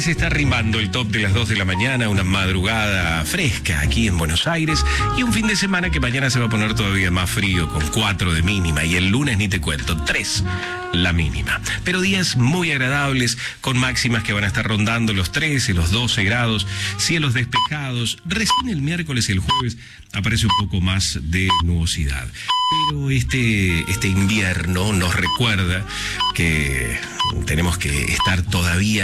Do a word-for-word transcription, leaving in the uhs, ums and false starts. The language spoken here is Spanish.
se está arrimando el top de las dos de la mañana, una madrugada fresca aquí en Buenos Aires y un fin de semana que mañana se va a poner todavía más frío con cuatro de mínima y el lunes ni te cuento, tres la mínima. Pero días muy agradables con máximas que van a estar rondando los trece, los doce grados, cielos despejados. Recién el miércoles y el jueves aparece un poco más de nubosidad. Pero este, este invierno nos recuerda que tenemos que estar todavía